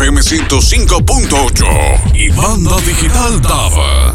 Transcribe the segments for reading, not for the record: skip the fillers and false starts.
FM 105.8 y banda digital DAB.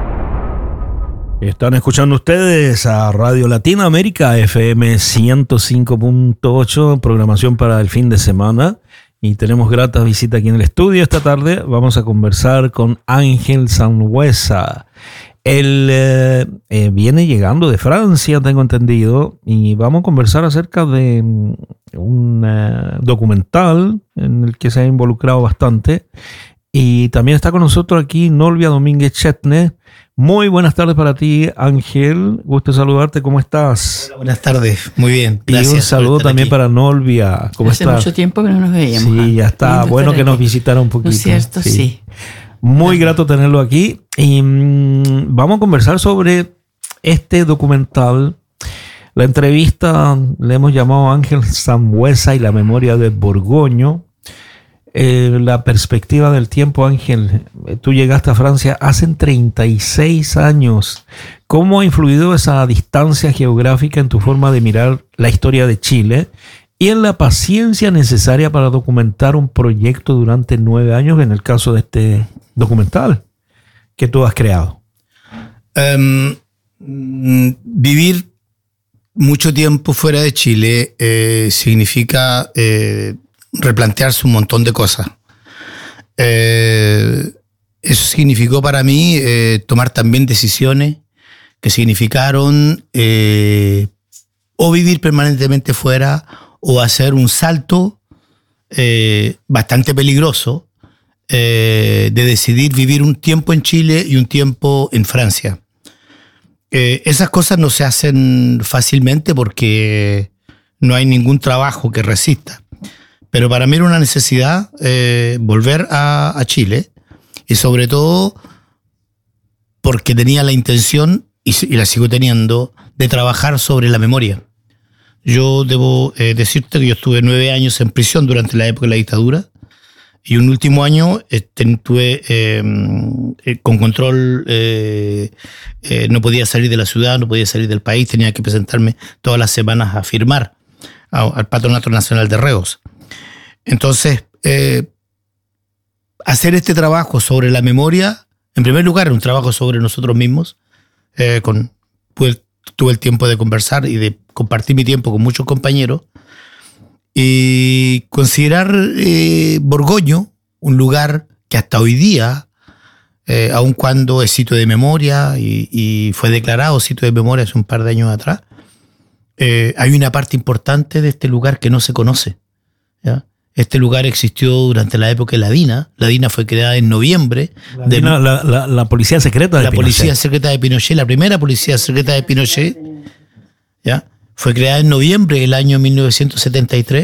Están escuchando ustedes a Radio Latinoamérica FM 105.8, programación para el fin de semana. Y tenemos grata visita aquí en el estudio esta tarde. Vamos a conversar con Ángel Sangüesa. Él viene llegando de Francia, tengo entendido, y vamos a conversar acerca de un documental en el que se ha involucrado bastante. Y también está con nosotros aquí Nolvia Domínguez Chetne. Muy buenas tardes para ti, Ángel. Gusto saludarte. ¿Cómo estás? Hola, buenas tardes. Muy bien. Gracias. Y un saludo también para Nolvia. ¿Cómo estás? Hace mucho tiempo que no nos veíamos. Sí, ya está. Bueno que nos visitara un poquito. ¿No es cierto? Sí. Muy grato tenerlo aquí. Y vamos a conversar sobre este documental. La entrevista le hemos llamado Ángel Sangüesa y la memoria de Borgoño. La perspectiva del tiempo, Ángel. Tú llegaste a Francia hace 36 años. ¿Cómo ha influido esa distancia geográfica en tu forma de mirar la historia de Chile y en la paciencia necesaria para documentar un proyecto durante 9 años, en el caso de este documental que tú has creado? Vivir mucho tiempo fuera de Chile significa replantearse un montón de cosas. Eso significó para mí tomar también decisiones que significaron o vivir permanentemente fuera o hacer un salto bastante peligroso de decidir vivir un tiempo en Chile y un tiempo en Francia. Esas cosas no se hacen fácilmente porque no hay ningún trabajo que resista. Pero para mí era una necesidad volver a Chile, y sobre todo porque tenía la intención, y la sigo teniendo, de trabajar sobre la memoria. Yo debo decirte que yo estuve 9 años en prisión durante la época de la dictadura, y un último año estuve con control, no podía salir de la ciudad, no podía salir del país, tenía que presentarme todas las semanas a firmar al Patronato Nacional de Reos. Entonces, hacer este trabajo sobre la memoria, en primer lugar, era un trabajo sobre nosotros mismos. Tuve el tiempo de conversar y de compartir mi tiempo con muchos compañeros, y considerar Borgoño un lugar que hasta hoy día, aun cuando es sitio de memoria y fue declarado sitio de memoria hace un par de años atrás, hay una parte importante de este lugar que no se conoce, ¿ya? Este lugar existió durante la época de la DINA. La DINA fue creada en noviembre. La policía secreta de Pinochet. La policía secreta de Pinochet, la primera policía secreta de Pinochet, ¿ya? Fue creada en noviembre del año 1973.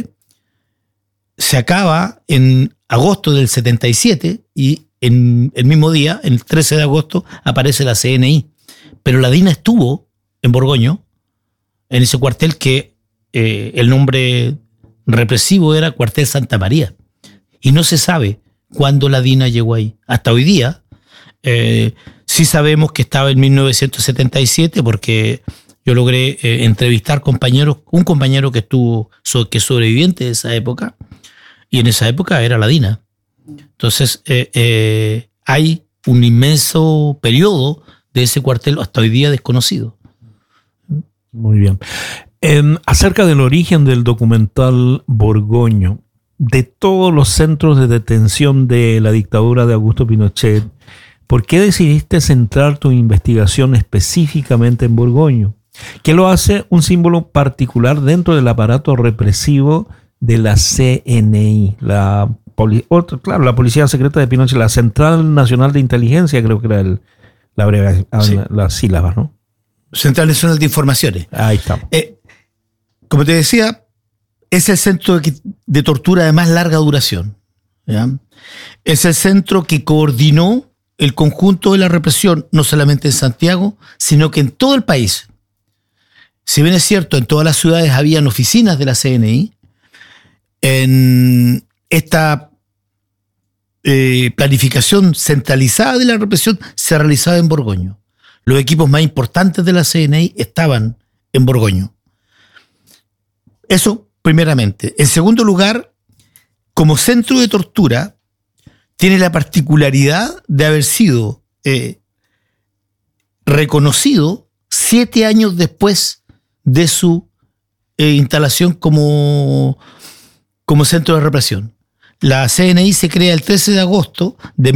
Se acaba en agosto del 77 y en el mismo día, el 13 de agosto, aparece la CNI. Pero la DINA estuvo en Borgoño, en ese cuartel que el nombre represivo era Cuartel Santa María, y no se sabe cuándo la DINA llegó ahí. Hasta hoy día sí sabemos que estaba en 1977 porque yo logré entrevistar un compañero que es sobreviviente de esa época, y en esa época era la DINA. Entonces hay un inmenso periodo de ese cuartel hasta hoy día desconocido. Muy bien. Acerca del origen del documental Borgoño, de todos los centros de detención de la dictadura de Augusto Pinochet, ¿por qué decidiste centrar tu investigación específicamente en Borgoño? ¿Qué lo hace un símbolo particular dentro del aparato represivo de la CNI? La Policía Secreta de Pinochet, la Central Nacional de Inteligencia, creo que era las sílabas, ¿no? Central Nacional de Informaciones. Ahí estamos. Como te decía, es el centro de tortura de más larga duración, ¿ya? Es el centro que coordinó el conjunto de la represión, no solamente en Santiago, sino que en todo el país. Si bien es cierto, en todas las ciudades habían oficinas de la CNI, en esta planificación centralizada de la represión se realizaba en Borgoño. Los equipos más importantes de la CNI estaban en Borgoño. Eso primeramente. En segundo lugar, como centro de tortura, tiene la particularidad de haber sido reconocido 7 años después de su instalación como centro de represión. La CNI se crea el 13 de agosto de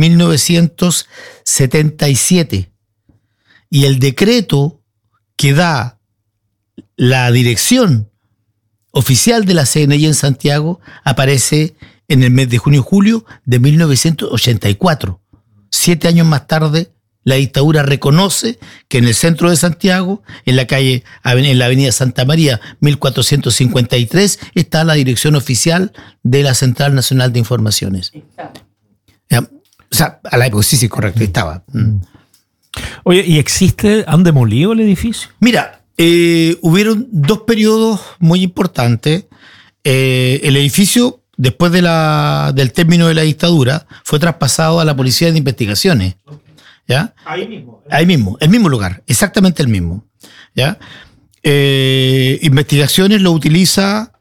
1977 y el decreto que da la dirección oficial de la CNI en Santiago aparece en el mes de junio-julio de 1984. 7 años más tarde, la dictadura reconoce que en el centro de Santiago, en la avenida Santa María, 1453, está la dirección oficial de la Central Nacional de Informaciones. ¿Ya? O sea, a la época sí, correcto, estaba. Oye, ¿y han demolido el edificio? Mira, hubieron 2 periodos muy importantes. El edificio, después del término de la dictadura, fue traspasado a la Policía de Investigaciones. ¿Ya? Ahí mismo, el mismo lugar, exactamente el mismo. ¿Ya? Investigaciones lo utiliza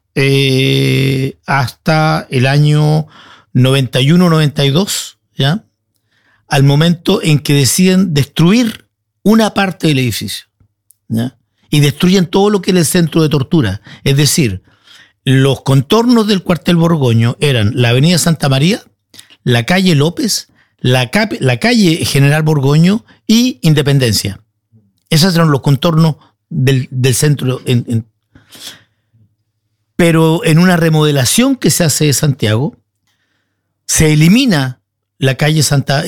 hasta el año 91-92, ¿ya? Al momento en que deciden destruir una parte del edificio, ¿ya? Y destruyen todo lo que era el centro de tortura. Es decir, los contornos del cuartel Borgoño eran la avenida Santa María, la calle López, la calle General Borgoño y Independencia. Esos eran los contornos del centro. Pero en una remodelación que se hace de Santiago, se elimina la calle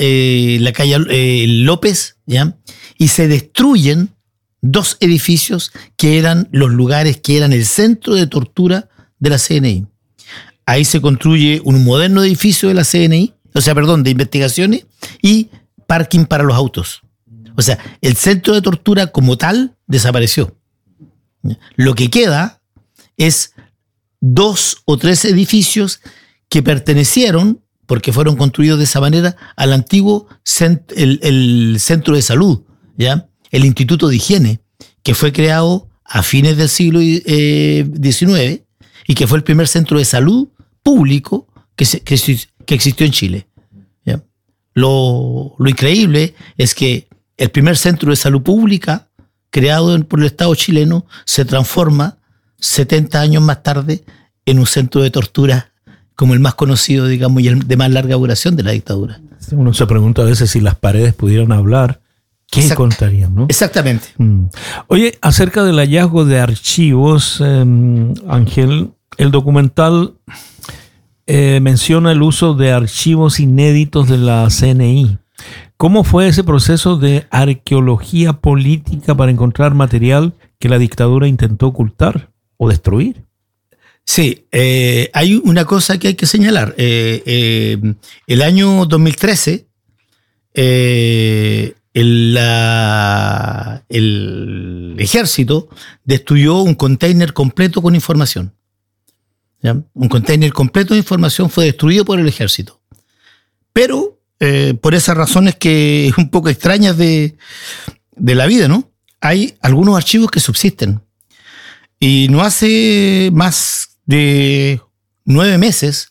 López, ¿ya? Y se destruyen 2 edificios que eran los lugares que eran el centro de tortura de la CNI. Ahí se construye un moderno edificio de la CNI, de investigaciones y parking para los autos. O sea, el centro de tortura como tal desapareció. Lo que queda es 2 o 3 edificios que pertenecieron, porque fueron construidos de esa manera, al antiguo el centro de salud, ¿ya? El Instituto de Higiene, que fue creado a fines del siglo XIX y que fue el primer centro de salud público que existió en Chile. ¿Ya? Lo increíble es que el primer centro de salud pública creado por el Estado chileno se transforma 70 años más tarde en un centro de tortura como el más conocido, digamos, y el de más larga duración de la dictadura. Uno se pregunta a veces si las paredes pudieran hablar, ¿qué contarían, no? Exactamente. Oye, acerca del hallazgo de archivos, Ángel, el documental menciona el uso de archivos inéditos de la CNI. ¿Cómo fue ese proceso de arqueología política para encontrar material que la dictadura intentó ocultar o destruir? Sí, hay una cosa que hay que señalar. El año 2013, el ejército destruyó un container completo con información. ¿Ya? Un container completo de información fue destruido por el ejército. Pero por esas razones que un poco extrañas de la vida, ¿no? Hay algunos archivos que subsisten. Y no hace más de 9 meses,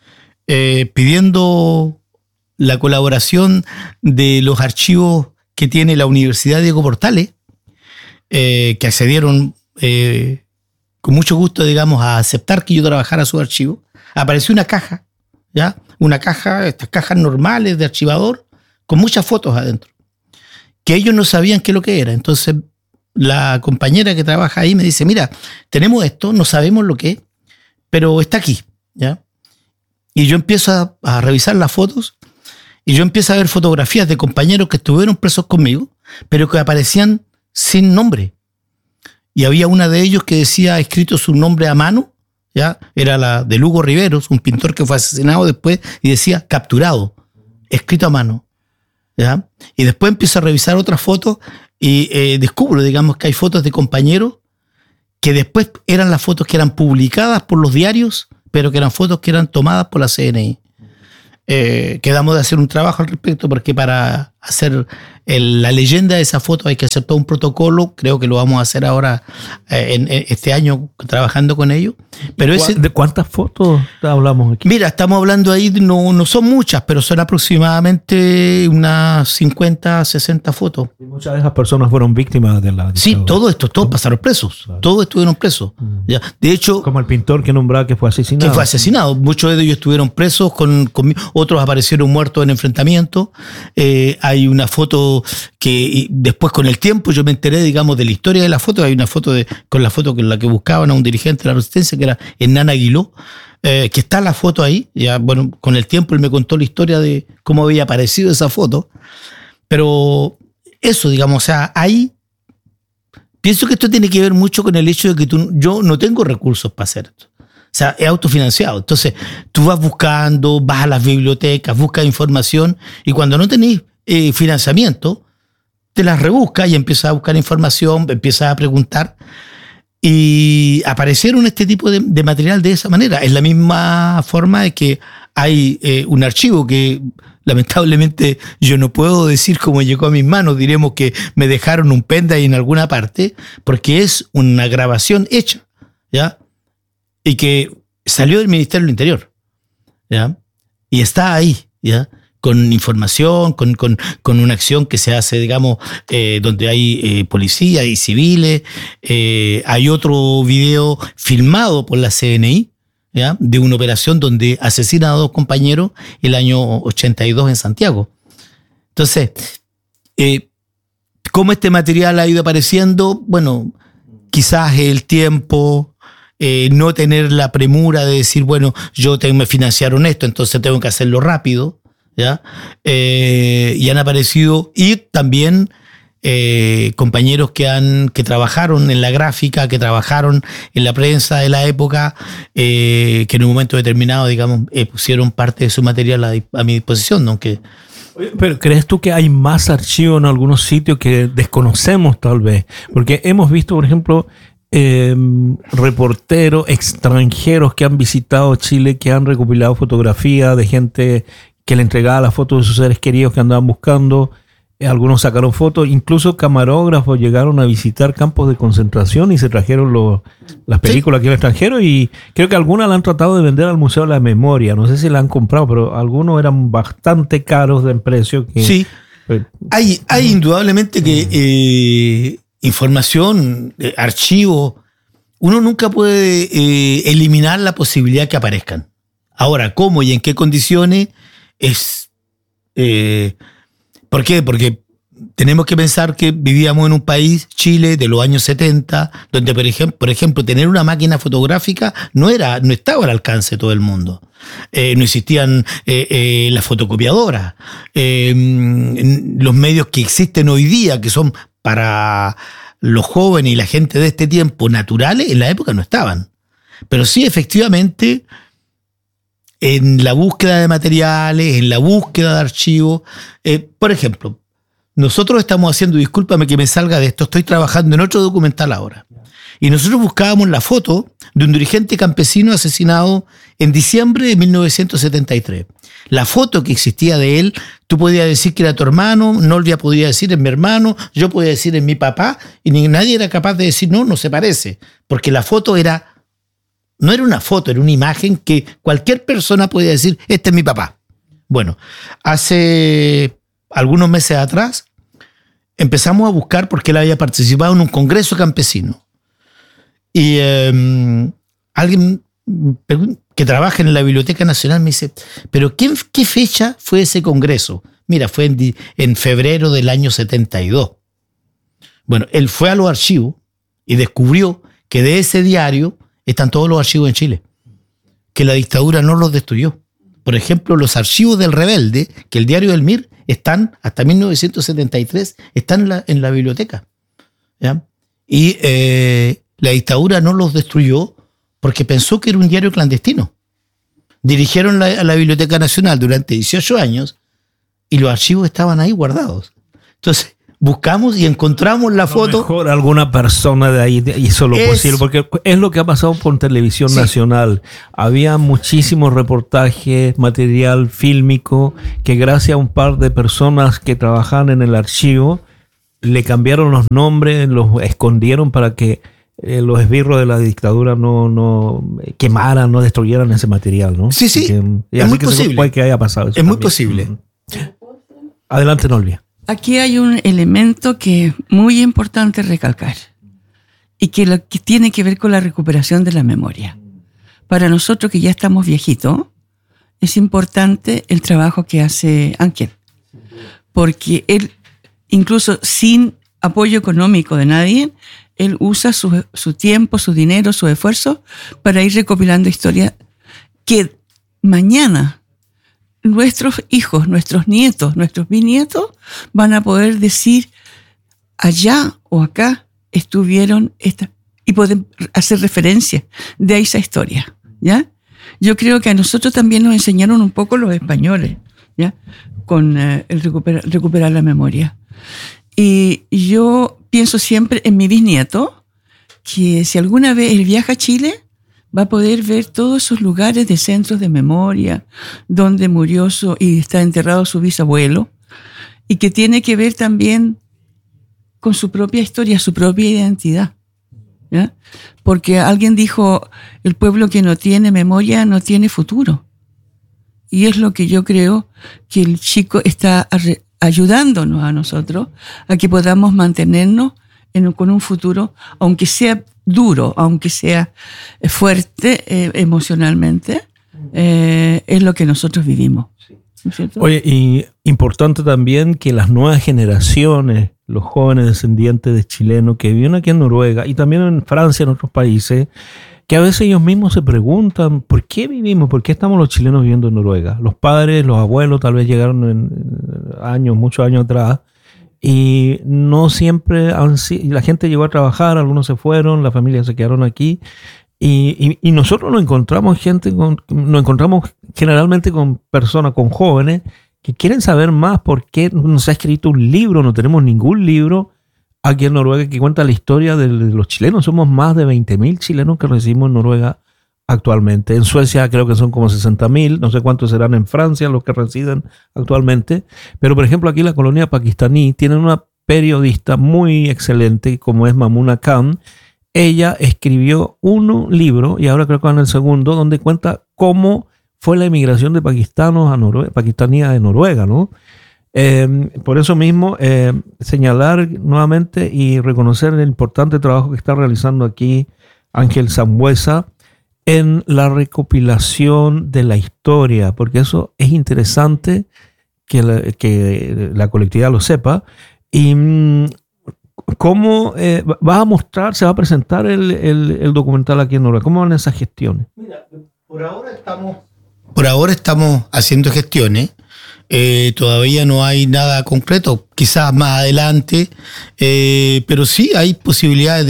pidiendo la colaboración de los archivos que tiene la Universidad Diego Portales, que accedieron con mucho gusto, digamos, a aceptar que yo trabajara su archivo, apareció una caja, ¿ya? Una caja, estas cajas normales de archivador, con muchas fotos adentro, que ellos no sabían qué es lo que era. Entonces, la compañera que trabaja ahí me dice, mira, tenemos esto, no sabemos lo que es, pero está aquí, ¿ya? Y yo empiezo a revisar las fotos y yo empiezo a ver fotografías de compañeros que estuvieron presos conmigo, pero que aparecían sin nombre. Y había una de ellos que decía escrito su nombre a mano, ¿ya? Era la de Lugo Riveros, un pintor que fue asesinado después, y decía capturado, escrito a mano, ¿ya? Y después empiezo a revisar otras fotos y descubro, digamos, que hay fotos de compañeros que después eran las fotos que eran publicadas por los diarios, pero que eran fotos que eran tomadas por la CNI. Quedamos de hacer un trabajo al respecto, porque para hacer la leyenda de esa foto hay que hacer todo un protocolo. Creo que lo vamos a hacer ahora en este año trabajando con ello. Pero ¿De cuántas fotos hablamos aquí? Mira, estamos hablando ahí, no son muchas, pero son aproximadamente unas 50, 60 fotos. Y muchas de esas personas fueron víctimas de la Sí, dictadura. todos pasaron presos. Claro. Todos estuvieron presos. ¿Ya? De hecho, Como el pintor que nombraba que fue asesinado. que fue asesinado. Muchos de ellos estuvieron presos, otros aparecieron muertos en enfrentamiento. Hay una foto que después, con el tiempo, yo me enteré, digamos, de la historia de la foto. Hay una foto con la que buscaban a un dirigente de la Resistencia, que era Hernán Aguiló, que está la foto ahí. Ya, bueno, con el tiempo él me contó la historia de cómo había aparecido esa foto. Pero eso, digamos, o sea, ahí pienso que esto tiene que ver mucho con el hecho de que yo no tengo recursos para hacer esto. O sea, es autofinanciado. Entonces, tú vas buscando, vas a las bibliotecas, buscas información, y cuando no tenés financiamiento, te las rebuscas y empiezas a buscar información, empiezas a preguntar. Y aparecieron este tipo de material de esa manera. Es la misma forma de que hay un archivo que lamentablemente yo no puedo decir cómo llegó a mis manos. Diremos que me dejaron un pendrive en alguna parte, porque es una grabación hecha, ¿ya? Y que salió del Ministerio del Interior, ¿ya? Y está ahí, ¿ya? Con información, con una acción que se hace, digamos, donde hay policía y civiles. Hay otro video filmado por la CNI, ¿ya? De una operación donde asesinan a 2 compañeros el año 82 en Santiago. Entonces, ¿cómo este material ha ido apareciendo? Bueno, quizás el tiempo, no tener la premura de decir, bueno, me financiaron esto, entonces tengo que hacerlo rápido. ¿Ya? Y han aparecido, y también compañeros que trabajaron en la gráfica, que trabajaron en la prensa de la época, que en un momento determinado, digamos, pusieron parte de su material a mi disposición, ¿no? Pero ¿crees tú que hay más archivos en algunos sitios que desconocemos tal vez? Porque hemos visto, por ejemplo, reporteros extranjeros que han visitado Chile, que han recopilado fotografías de gente que le entregaba las fotos de sus seres queridos que andaban buscando. Algunos sacaron fotos, incluso camarógrafos llegaron a visitar campos de concentración y se trajeron las películas aquí al extranjero, y creo que algunas la han tratado de vender al Museo de la Memoria. No sé si la han comprado, pero algunos eran bastante caros de precio. Sí, hay indudablemente que información, archivo, uno nunca puede eliminar la posibilidad que aparezcan. Ahora, ¿cómo y en qué condiciones? ¿Por qué? Porque tenemos que pensar que vivíamos en un país, Chile, de los años 70, donde, por ejemplo, tener una máquina fotográfica no estaba al alcance de todo el mundo. No existían las fotocopiadoras. Los medios que existen hoy día, que son para los jóvenes y la gente de este tiempo naturales, en la época no estaban. Pero sí, efectivamente, en la búsqueda de materiales, en la búsqueda de archivos. Por ejemplo, nosotros estamos haciendo, discúlpame que me salga de esto, estoy trabajando en otro documental ahora. Y nosotros buscábamos la foto de un dirigente campesino asesinado en diciembre de 1973. La foto que existía de él, tú podías decir que era tu hermano, Nolvia podía decir es mi hermano, yo podía decir es mi papá, y nadie era capaz de decir no se parece, porque la foto no era una foto, era una imagen que cualquier persona podía decir, este es mi papá. Bueno, hace algunos meses atrás empezamos a buscar porque él había participado en un congreso campesino. Y alguien que trabaja en la Biblioteca Nacional me dice, ¿pero qué fecha fue ese congreso? Mira, fue en febrero del año 72. Bueno, él fue a los archivos y descubrió que de ese diario están todos los archivos en Chile, que la dictadura no los destruyó. Por ejemplo, los archivos del Rebelde, que el diario del MIR, están hasta 1973, están en la biblioteca, ¿ya? Y la dictadura no los destruyó porque pensó que era un diario clandestino. Dirigieron a la Biblioteca Nacional durante 18 años y los archivos estaban ahí guardados. Entonces, buscamos y encontramos la foto. Mejor alguna persona de ahí hizo lo posible, porque es lo que ha pasado por Televisión Nacional. Había muchísimos reportajes, material fílmico, que gracias a un par de personas que trabajaban en el archivo, le cambiaron los nombres, los escondieron para que los esbirros de la dictadura no quemaran, no destruyeran ese material, ¿no? Sí, sí, es muy posible. Puede que haya pasado eso es muy también. posible. Adelante, Nolvia. Aquí hay un elemento que es muy importante recalcar y que tiene que ver con la recuperación de la memoria. Para nosotros que ya estamos viejitos, es importante el trabajo que hace Ángel, porque él, incluso sin apoyo económico de nadie, él usa su tiempo, su dinero, su esfuerzo para ir recopilando historias que mañana nuestros hijos, nuestros nietos, nuestros bisnietos van a poder decir allá o acá estuvieron y pueden hacer referencia de esa historia, ¿ya? Yo creo que a nosotros también nos enseñaron un poco los españoles, ¿ya? Con el recuperar la memoria. Y yo pienso siempre en mi bisnieto, que si alguna vez él viaja a Chile, va a poder ver todos esos lugares de centros de memoria donde murió y está enterrado su bisabuelo, y que tiene que ver también con su propia historia, su propia identidad, ¿ya? Porque alguien dijo, el pueblo que no tiene memoria no tiene futuro. Y es lo que yo creo que el chico está ayudándonos a nosotros a que podamos mantenernos con un futuro, aunque sea duro, aunque sea fuerte emocionalmente, es lo que nosotros vivimos. ¿No es cierto? Oye, y importante también que las nuevas generaciones, los jóvenes descendientes de chilenos que viven aquí en Noruega y también en Francia, en otros países, que a veces ellos mismos se preguntan ¿por qué vivimos? ¿Por qué estamos los chilenos viviendo en Noruega? Los padres, los abuelos tal vez llegaron muchos años atrás, y no siempre la gente llegó a trabajar, algunos se fueron, las familias se quedaron aquí, y nosotros nos encontramos generalmente con personas, con jóvenes que quieren saber más. ¿Por qué no se ha escrito un libro? No tenemos ningún libro aquí en Noruega que cuenta la historia de los chilenos. Somos más de 20.000 chilenos que residimos en Noruega actualmente. En Suecia creo que son como 60.000, no sé cuántos serán en Francia los que residen actualmente. Pero por ejemplo aquí en la colonia pakistaní tienen una periodista muy excelente como es Mamuna Khan. Ella escribió un libro, y ahora creo que va en el segundo, donde cuenta cómo fue la emigración de pakistaníes de Noruega, ¿no? Por eso mismo, señalar nuevamente y reconocer el importante trabajo que está realizando aquí Ángel Sambueza en la recopilación de la historia, porque eso es interesante que la colectividad lo sepa. Y ¿cómo vas a mostrar, se va a presentar el documental aquí en Noruega? ¿Cómo van esas gestiones? Mira, por ahora estamos haciendo gestiones. Todavía no hay nada concreto, quizás más adelante, pero sí hay posibilidades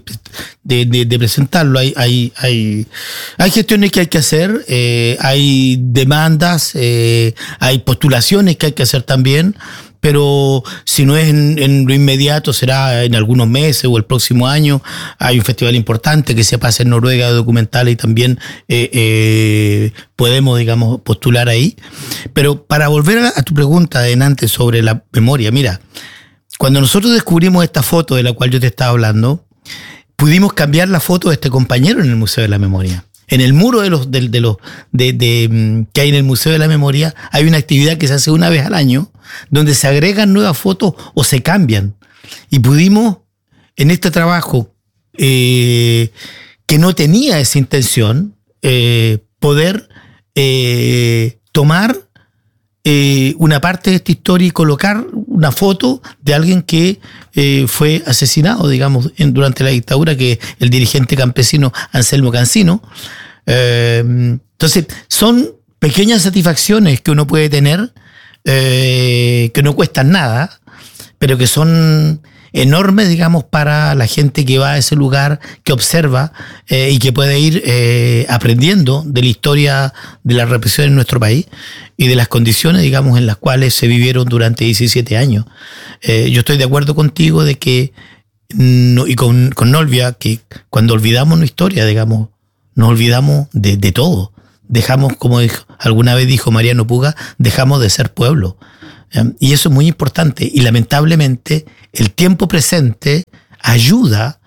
de presentarlo. Hay gestiones que hay que hacer, hay demandas, hay postulaciones que hay que hacer también. Pero si no es en lo inmediato, será en algunos meses o el próximo año. Hay un festival importante que se pasa en Noruega de documentales y también podemos, digamos, postular ahí. Pero para volver a tu pregunta de antes sobre la memoria, mira, cuando nosotros descubrimos esta foto de la cual yo te estaba hablando, pudimos cambiar la foto de este compañero en el Museo de la Memoria. En el muro que hay en el Museo de la Memoria hay una actividad que se hace una vez al año donde se agregan nuevas fotos o se cambian. Y pudimos, en este trabajo que no tenía esa intención, poder tomar una parte de esta historia y colocar una foto de alguien que fue asesinado, digamos, durante la dictadura, que es el dirigente campesino Anselmo Cancino. Entonces, son pequeñas satisfacciones que uno puede tener, que no cuestan nada, pero que son enormes, digamos, para la gente que va a ese lugar, que observa y que puede ir aprendiendo de la historia de la represión en nuestro país y de las condiciones, digamos, en las cuales se vivieron durante 17 años. Yo estoy de acuerdo contigo de que, y con Nolvia, que cuando olvidamos nuestra historia, digamos, nos olvidamos de todo. Dejamos, como alguna vez dijo Mariano Puga, dejamos de ser pueblo. Y eso es muy importante. Y lamentablemente el tiempo presente ayuda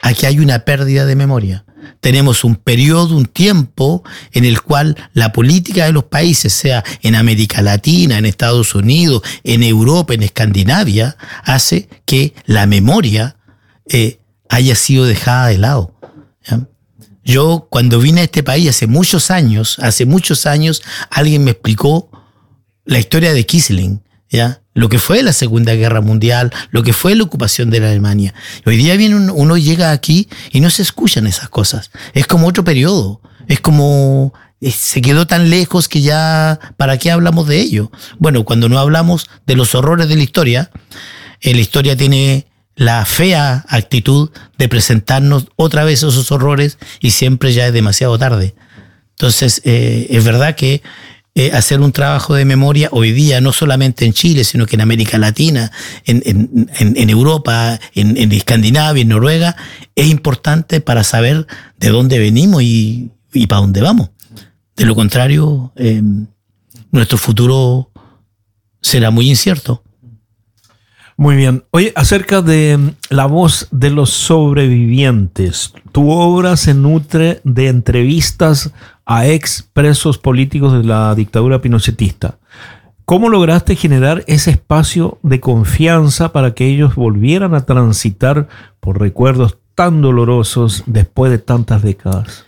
aquí hay una pérdida de memoria. Tenemos un periodo, un tiempo en el cual la política de los países, sea en América Latina, en Estados Unidos, en Europa, en Escandinavia, hace que la memoria haya sido dejada de lado. ¿Ya? Yo cuando vine a este país hace muchos años, alguien me explicó la historia de Kisling, ¿ya? Lo que fue la Segunda Guerra Mundial, lo que fue la ocupación de la Alemania. Y hoy día uno llega aquí y no se escuchan esas cosas. Es como otro periodo. Es como se quedó tan lejos que ya, ¿para qué hablamos de ello? Bueno, cuando no hablamos de los horrores de la historia tiene la fea actitud de presentarnos otra vez esos horrores y siempre ya es demasiado tarde. Entonces, es verdad que hacer un trabajo de memoria hoy día, no solamente en Chile, sino que en América Latina, en Europa, en Escandinavia, en Noruega, es importante para saber de dónde venimos y para dónde vamos. De lo contrario, nuestro futuro será muy incierto. Muy bien. Oye, acerca de la voz de los sobrevivientes, tu obra se nutre de entrevistas a ex presos políticos de la dictadura pinochetista. ¿Cómo lograste generar ese espacio de confianza para que ellos volvieran a transitar por recuerdos tan dolorosos después de tantas décadas?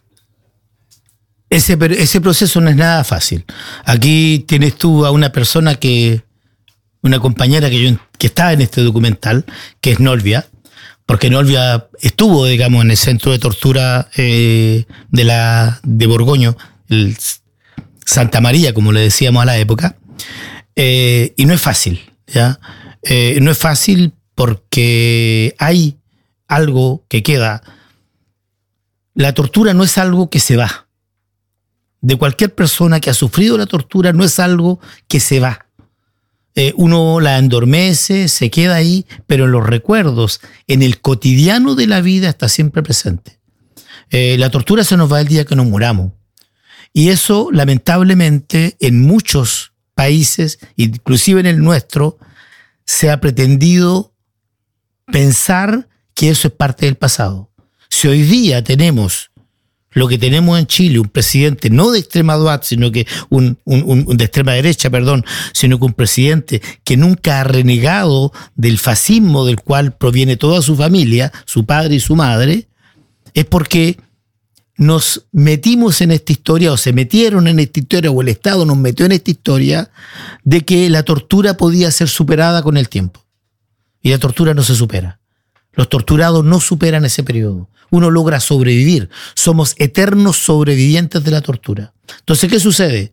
Ese proceso no es nada fácil. Aquí tienes tú a una persona una compañera que está en este documental, que es Nolvia, porque Nolvia estuvo, digamos, en el centro de tortura de Borgoño, el Santa María, como le decíamos a la época, y no es fácil, ¿ya? No es fácil porque hay algo que queda. La tortura no es algo que se va. De cualquier persona que ha sufrido la tortura no es algo que se va. Uno la endormece, se queda ahí, pero en los recuerdos, en el cotidiano de la vida está siempre presente. La tortura se nos va el día que nos muramos. Y eso, lamentablemente, en muchos países, inclusive en el nuestro, se ha pretendido pensar que eso es parte del pasado. Si hoy día tenemos lo que tenemos en Chile, un presidente no de extrema derecha, sino que de extrema derecha, sino que un presidente que nunca ha renegado del fascismo del cual proviene toda su familia, su padre y su madre, es porque nos metimos en esta historia, o se metieron en esta historia, o el Estado nos metió en esta historia de que la tortura podía ser superada con el tiempo. Y la tortura no se supera. Los torturados no superan ese periodo. Uno logra sobrevivir. Somos eternos sobrevivientes de la tortura. Entonces, ¿qué sucede?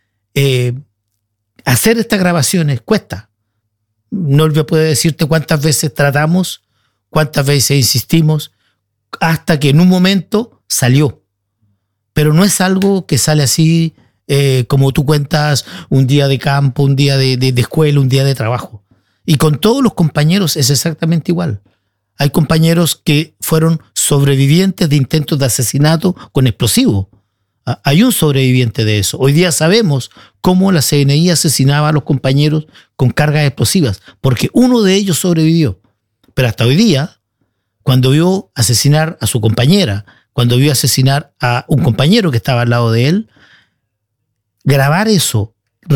Hacer estas grabaciones cuesta. Nolvia puede decirte cuántas veces tratamos, cuántas veces insistimos, hasta que en un momento salió. Pero no es algo que sale así como tú cuentas, un día de campo, un día de escuela, un día de trabajo. Y con todos los compañeros es exactamente igual. Hay compañeros que fueron sobrevivientes de intentos de asesinato con explosivos. Hay un sobreviviente de eso. Hoy día sabemos cómo la CNI asesinaba a los compañeros con cargas explosivas, porque uno de ellos sobrevivió. Pero hasta hoy día, cuando vio asesinar a su compañera, cuando vio asesinar a un compañero que estaba al lado de él, grabar eso,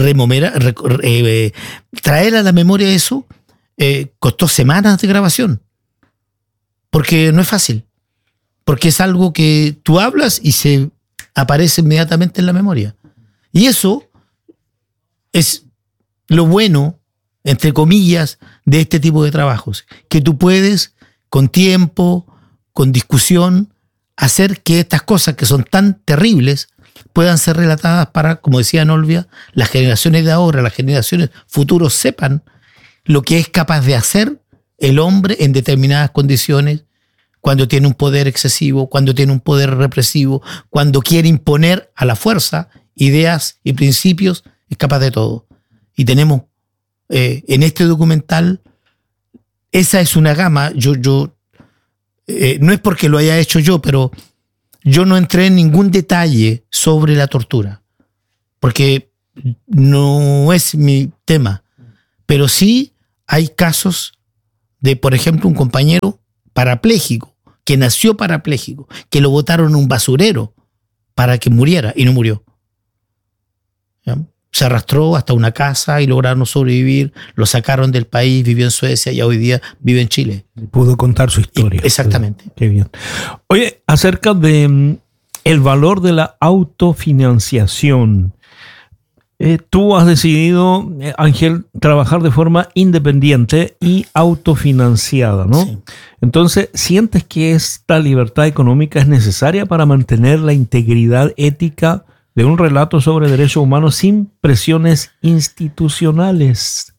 traer a la memoria eso, costó semanas de grabación. Porque no es fácil. Porque es algo que tú hablas y se aparece inmediatamente en la memoria. Y eso es lo bueno, entre comillas, de este tipo de trabajos. Que tú puedes, con tiempo, con discusión, hacer que estas cosas que son tan terribles puedan ser relatadas para, como decía Nolvia, las generaciones de ahora, las generaciones futuras sepan lo que es capaz de hacer el hombre en determinadas condiciones, cuando tiene un poder excesivo, cuando tiene un poder represivo, cuando quiere imponer a la fuerza ideas y principios, es capaz de todo. Y tenemos en este documental, esa es una gama. No es porque lo haya hecho yo, pero yo no entré en ningún detalle sobre la tortura, porque no es mi tema. Pero sí hay casos de, por ejemplo, un compañero parapléjico que nació parapléjico, que lo botaron en un basurero para que muriera y no murió. ¿Ya? Se arrastró hasta una casa y lograron sobrevivir, lo sacaron del país, vivió en Suecia y hoy día vive en Chile. Pudo contar su historia. Exactamente. Qué bien. Oye, acerca de el valor de la autofinanciación. Tú has decidido, Ángel, trabajar de forma independiente y autofinanciada, ¿no? Sí. Entonces, ¿sientes que esta libertad económica es necesaria para mantener la integridad ética de un relato sobre derechos humanos sin presiones institucionales?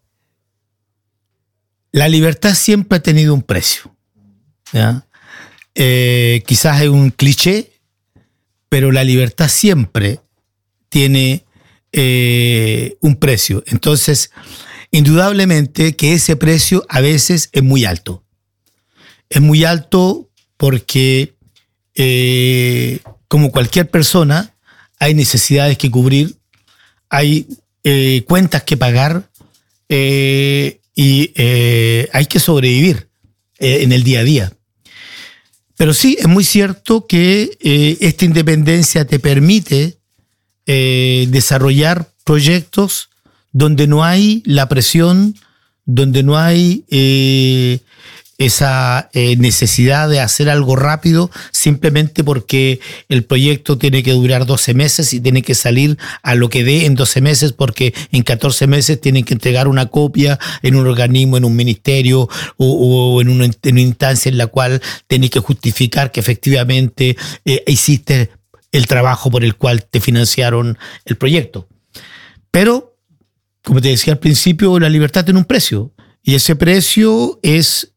La libertad siempre ha tenido un precio, ¿ya? Quizás es un cliché, pero la libertad siempre tiene un precio. Entonces, indudablemente que ese precio a veces es muy alto. Es muy alto porque, como cualquier persona, hay necesidades que cubrir, hay cuentas que pagar y hay que sobrevivir en el día a día. Pero sí, es muy cierto que esta independencia te permite desarrollar proyectos donde no hay la presión, donde no hay esa necesidad de hacer algo rápido simplemente porque el proyecto tiene que durar 12 meses y tiene que salir a lo que dé en 12 meses porque en 14 meses tienen que entregar una copia en un organismo, en un ministerio o en una instancia en la cual tienes que justificar que efectivamente hiciste el trabajo por el cual te financiaron el proyecto. Pero, como te decía al principio, la libertad tiene un precio. Y ese precio es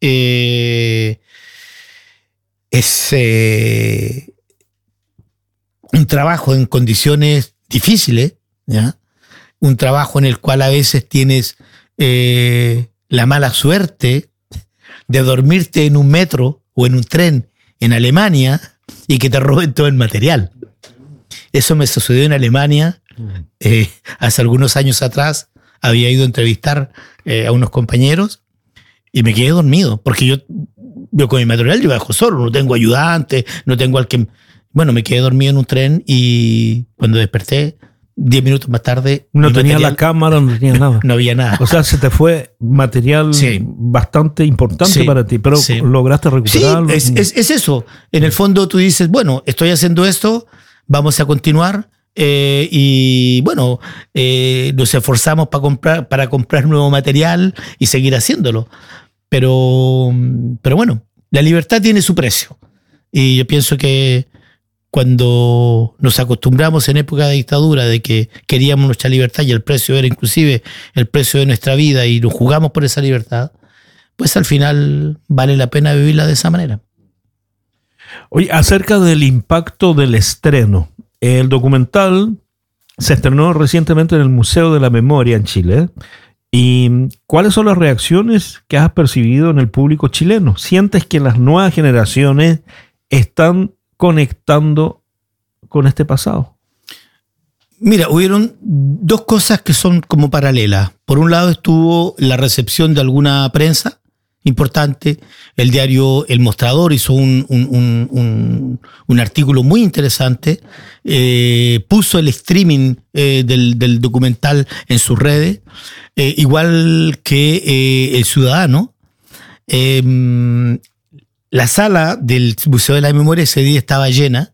un trabajo en condiciones difíciles, ¿ya? Un trabajo en el cual a veces tienes la mala suerte de dormirte en un metro o en un tren en Alemania y que te roben todo el material. Eso me sucedió en Alemania hace algunos años atrás. Había ido a entrevistar a unos compañeros y me quedé dormido, porque yo con mi material yo viajo solo, no tengo ayudante, no tengo al que... Bueno, me quedé dormido en un tren y cuando desperté, 10 minutos más tarde... No tenía la cámara, no tenía nada. No había nada. O sea, se te fue material bastante importante para ti, pero lograste recuperarlo. Sí, es eso. En el fondo tú dices, bueno, estoy haciendo esto, vamos a continuar. Y bueno, nos esforzamos para comprar nuevo material y seguir haciéndolo. Pero bueno, la libertad tiene su precio. Y yo pienso que cuando nos acostumbramos en época de dictadura de que queríamos nuestra libertad y el precio era inclusive el precio de nuestra vida y nos jugamos por esa libertad, pues al final vale la pena vivirla de esa manera. Oye, acerca del impacto del estreno. El documental se estrenó recientemente en el Museo de la Memoria en Chile. ¿Y cuáles son las reacciones que has percibido en el público chileno? ¿Sientes que las nuevas generaciones están conectando con este pasado? Mira, hubieron dos cosas que son como paralelas. Por un lado estuvo la recepción de alguna prensa importante. El diario El Mostrador hizo un artículo muy interesante, puso el streaming del documental en sus redes, igual que El Ciudadano. La sala del Museo de la Memoria ese día estaba llena.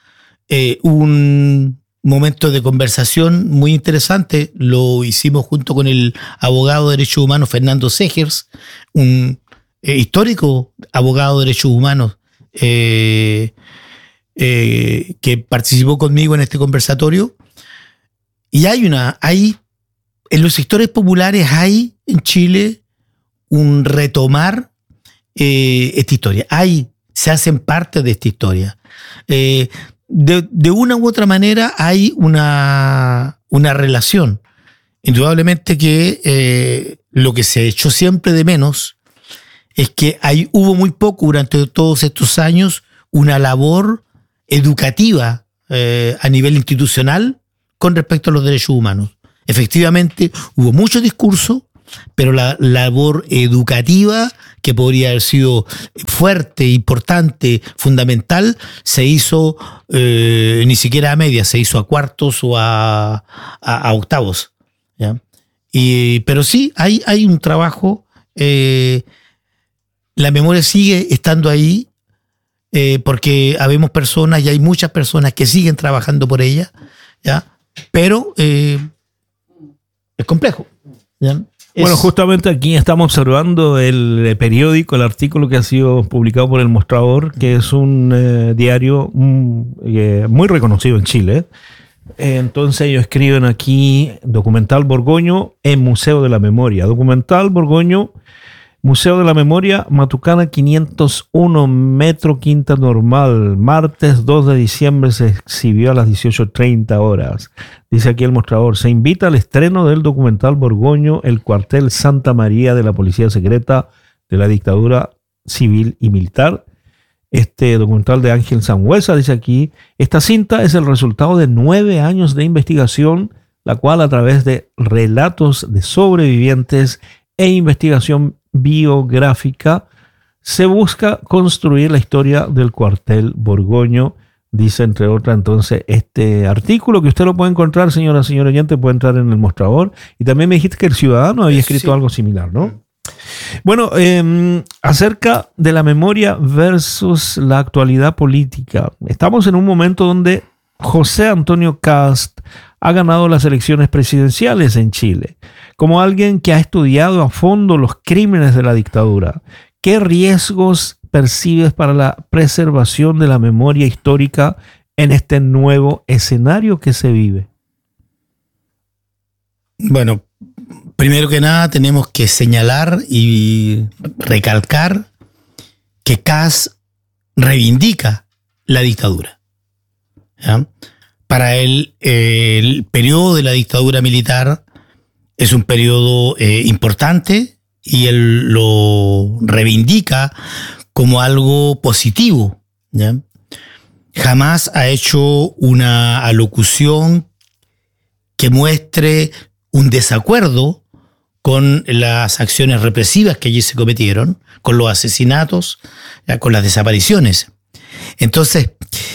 Un momento de conversación muy interesante lo hicimos junto con el abogado de derechos humanos Fernando Segers, un histórico abogado de derechos humanos que participó conmigo en este conversatorio. Y hay en los sectores populares hay en Chile un retomar esta historia. Se hacen parte de esta historia. De una u otra manera hay una relación. Indudablemente que lo que se echó siempre de menos es que hubo muy poco durante todos estos años una labor educativa a nivel institucional con respecto a los derechos humanos. Efectivamente, hubo mucho discurso, pero la labor educativa, que podría haber sido fuerte, importante, fundamental, se hizo ni siquiera a medias, se hizo a cuartos o a octavos, ¿ya? Pero sí, hay un trabajo, la memoria sigue estando ahí, porque habemos personas y hay muchas personas que siguen trabajando por ella, ¿ya? Pero es complejo, ¿ya? Bueno, justamente aquí estamos observando el periódico, el artículo que ha sido publicado por El Mostrador, que es un diario muy reconocido en Chile. Entonces ellos escriben aquí: Documental Borgoño en Museo de la Memoria. Documental Borgoño, Museo de la Memoria, Matucana 501, Metro Quinta Normal. Martes 2 de diciembre se exhibió a las 18:30 horas. Dice aquí El Mostrador: se invita al estreno del documental Borgoño, el cuartel Santa María de la Policía Secreta de la Dictadura Civil y Militar. Este documental de Ángel Sangüesa, dice aquí, esta cinta es el resultado de 9 años de investigación, la cual a través de relatos de sobrevivientes e investigación biográfica se busca construir la historia del cuartel Borgoño, dice entre otras entonces este artículo, que usted lo puede encontrar, señor oyente, puede entrar en El Mostrador. Y también me dijiste que El Ciudadano había escrito algo similar, ¿no? Bueno, acerca de la memoria versus la actualidad política. Estamos en un momento donde José Antonio Kast ha ganado las elecciones presidenciales en Chile. Como alguien que ha estudiado a fondo los crímenes de la dictadura, ¿qué riesgos percibes para la preservación de la memoria histórica en este nuevo escenario que se vive? Bueno, primero que nada tenemos que señalar y recalcar que Kast reivindica la dictadura, ¿ya? Para él, el periodo de la dictadura militar es un periodo importante y él lo reivindica como algo positivo, ¿ya? Jamás ha hecho una alocución que muestre un desacuerdo con las acciones represivas que allí se cometieron, con los asesinatos, ¿ya? Con las desapariciones. Entonces,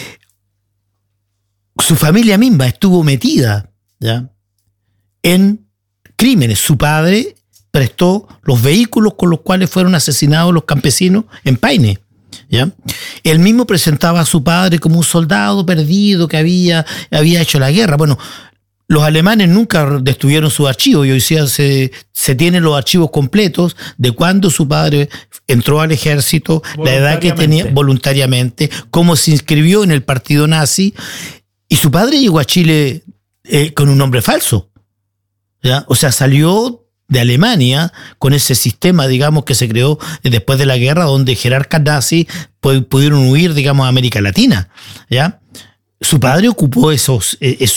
su familia misma estuvo metida, ¿ya? En crímenes. Su padre prestó los vehículos con los cuales fueron asesinados los campesinos en Paine, ¿ya? Él mismo presentaba a su padre como un soldado perdido que había hecho la guerra. Bueno, los alemanes nunca destruyeron sus archivos, y hoy día se tienen los archivos completos de cuando su padre entró al ejército, la edad que tenía voluntariamente, cómo se inscribió en el partido nazi, y su padre llegó a Chile con un nombre falso, ¿ya? O sea, salió de Alemania con ese sistema, digamos, que se creó después de la guerra, donde jerarcas nazis pudieron huir, digamos, a América Latina, ¿ya? Su padre ocupó esos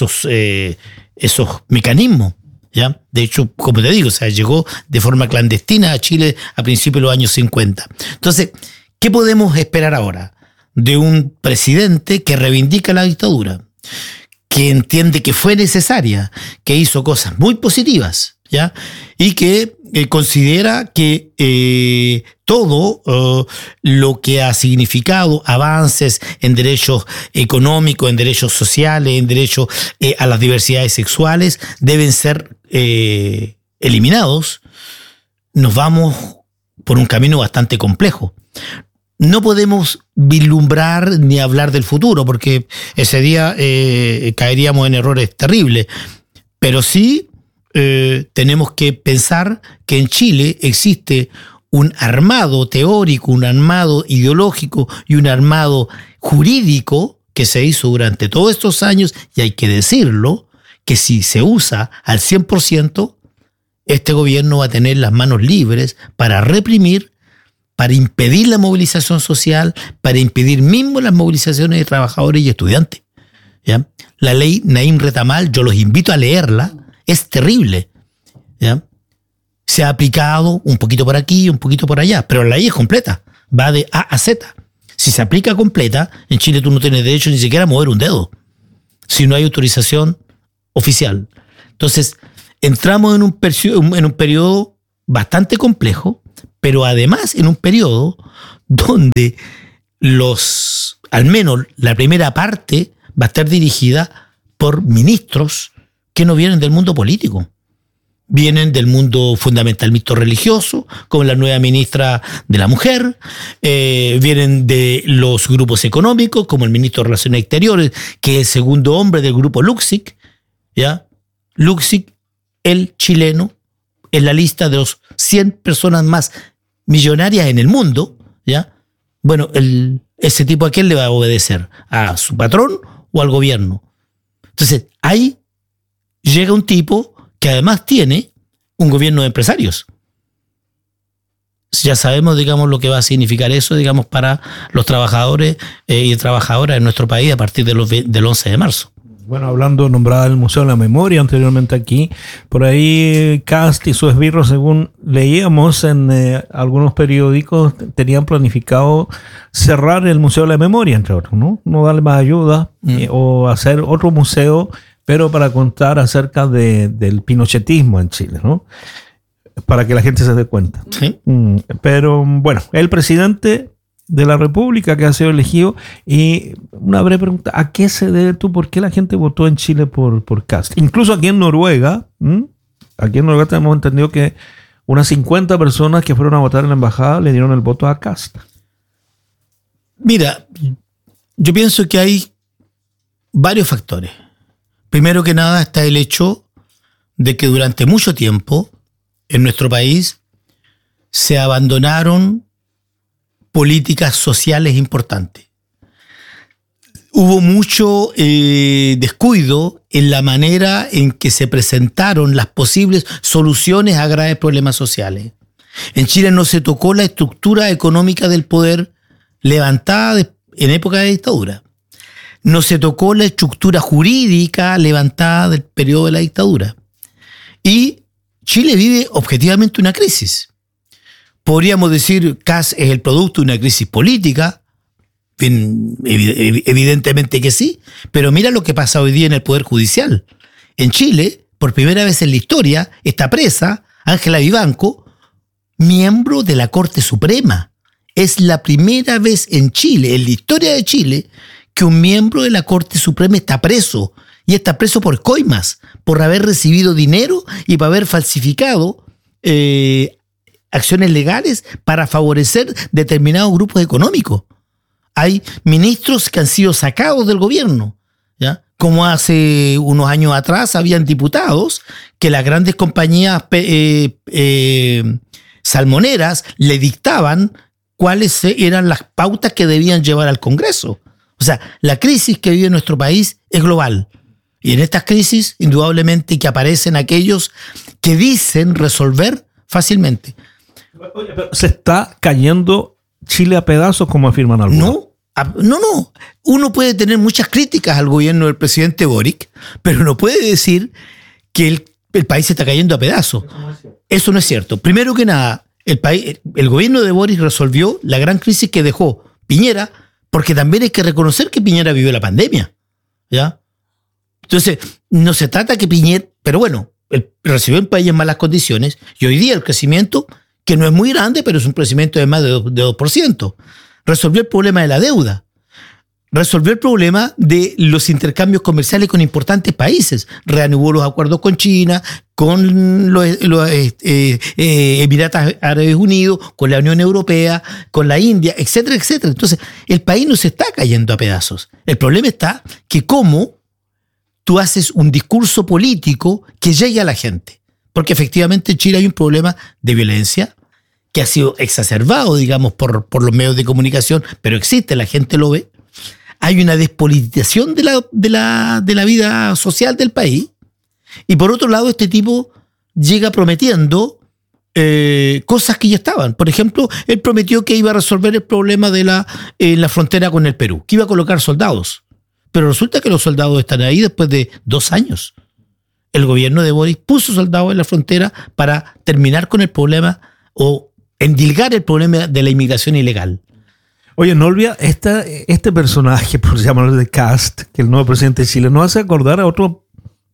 mecanismos, ¿ya? De hecho, como te digo, o sea, llegó de forma clandestina a Chile a principios de los años 50. Entonces, ¿qué podemos esperar ahora de un presidente que reivindica la dictadura, que entiende que fue necesaria, que hizo cosas muy positivas, ¿ya? Y que considera que todo lo que ha significado avances en derechos económicos, en derechos sociales, en derechos a las diversidades sexuales deben ser eliminados? Nos vamos por un camino bastante complejo. No podemos vislumbrar ni hablar del futuro, porque ese día caeríamos en errores terribles, pero sí tenemos que pensar que en Chile existe un armado teórico, un armado ideológico y un armado jurídico que se hizo durante todos estos años, y hay que decirlo, que si se usa al 100%, este gobierno va a tener las manos libres para reprimir, para impedir la movilización social, para impedir mismo las movilizaciones de trabajadores y estudiantes, ¿ya? La ley Naim Retamal, yo los invito a leerla, es terrible, ¿ya? Se ha aplicado un poquito por aquí, un poquito por allá, pero la ley es completa, va de A a Z. Si se aplica completa, en Chile tú no tienes derecho ni siquiera a mover un dedo, si no hay autorización oficial. Entonces, entramos en un periodo bastante complejo, pero además en un periodo donde al menos la primera parte va a estar dirigida por ministros que no vienen del mundo político. Vienen del mundo fundamentalista religioso, como la nueva ministra de la Mujer, vienen de los grupos económicos, como el ministro de Relaciones Exteriores, que es el segundo hombre del grupo Luksic, ¿ya? Luksic, el chileno, en la lista de los 100 personas más millonarias en el mundo, ¿ya? Bueno, ese tipo, ¿a quién le va a obedecer? ¿A su patrón o al gobierno? Entonces, ahí llega un tipo que además tiene un gobierno de empresarios. Ya sabemos, digamos, lo que va a significar eso, digamos, para los trabajadores y trabajadoras en nuestro país a partir del 11 de marzo. Bueno, nombraba el Museo de la Memoria anteriormente aquí, por ahí Kast y su esbirro, según leíamos en algunos periódicos, tenían planificado cerrar el Museo de la Memoria, entre otros, ¿no? No darle más ayuda o hacer otro museo, pero para contar acerca del pinochetismo en Chile, ¿no? Para que la gente se dé cuenta. Sí. Pero bueno, el presidente de la República que ha sido elegido, y una breve pregunta, ¿a qué se debe por qué la gente votó en Chile por Kast? Incluso aquí en Noruega, tenemos entendido que unas 50 personas que fueron a votar en la embajada le dieron el voto a Kast. Mira, yo pienso que hay varios factores. Primero que nada está el hecho de que durante mucho tiempo en nuestro país se abandonaron políticas sociales importantes. Hubo mucho descuido en la manera en que se presentaron las posibles soluciones a graves problemas sociales. En Chile no se tocó la estructura económica del poder levantada en época de dictadura. No se tocó la estructura jurídica levantada del periodo de la dictadura. Y Chile vive objetivamente una crisis. Podríamos decir que Kast es el producto de una crisis política, evidentemente que sí, pero mira lo que pasa hoy día en el Poder Judicial. En Chile, por primera vez en la historia, está presa Ángela Vivanco, miembro de la Corte Suprema. Es la primera vez en Chile, en la historia de Chile, que un miembro de la Corte Suprema está preso, y está preso por coimas, por haber recibido dinero y por haber falsificado acciones legales para favorecer determinados grupos económicos. Hay ministros que han sido sacados del gobierno, ¿ya? Como hace unos años atrás habían diputados que las grandes compañías salmoneras le dictaban cuáles eran las pautas que debían llevar al Congreso. O sea, la crisis que vive nuestro país es global. Y en estas crisis, indudablemente que aparecen aquellos que dicen resolver fácilmente. ¿Se está cayendo Chile a pedazos, como afirman algunos? No. Uno puede tener muchas críticas al gobierno del presidente Boric, pero no puede decir que el país se está cayendo a pedazos. Eso no es cierto. Primero que nada, el gobierno de Boric resolvió la gran crisis que dejó Piñera, porque también hay que reconocer que Piñera vivió la pandemia, ¿ya? Entonces, no se trata que Piñera, pero bueno, él recibió el país en malas condiciones y hoy día el crecimiento, que no es muy grande, pero es un crecimiento de más de 2%. Resolvió el problema de la deuda. Resolvió el problema de los intercambios comerciales con importantes países. Reanudó los acuerdos con China, con los Emiratos Árabes Unidos, con la Unión Europea, con la India, etcétera, etcétera. Entonces, el país no se está cayendo a pedazos. El problema está que cómo tú haces un discurso político que llegue a la gente. Porque efectivamente en Chile hay un problema de violencia que ha sido exacerbado, digamos, por los medios de comunicación, pero existe, la gente lo ve. Hay una despolitización de la vida social del país. Y por otro lado, este tipo llega prometiendo cosas que ya estaban. Por ejemplo, él prometió que iba a resolver el problema en la frontera con el Perú, que iba a colocar soldados. Pero resulta que los soldados están ahí después de 2 años. El gobierno de Boric puso soldados en la frontera para terminar con el problema o endilgar el problema de la inmigración ilegal. Oye, no olvida, este personaje, por llamarlo de Kast, que el nuevo presidente de Chile, nos hace acordar a otro